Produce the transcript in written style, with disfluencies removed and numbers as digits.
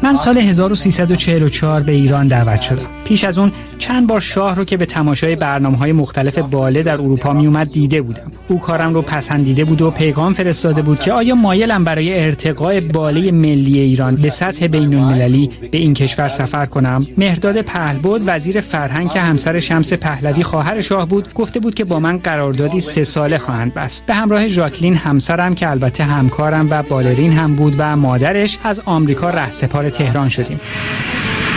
من سال 1344 به ایران دعوت شدم. پیش از اون چند بار شاه رو که به تماشای برنامه‌های مختلف باله در اروپا می اومد دیده بودم. او کارم رو پسندیده بود و پیغام فرستاده بود که آیا مایلم برای ارتقاء باله ملی ایران به سطح بین‌المللی به این کشور سفر کنم. مهرداد پهلبد وزیر فرهنگ که همسر شمس پهلوی خواهر شاه بود گفته بود که با من قراردادی 3 ساله خواهند بست. به همراه ژاکلین همسرم که البته همکارم و بالرین هم بود و مادرش از آمریکا رهسپار تهران شدیم.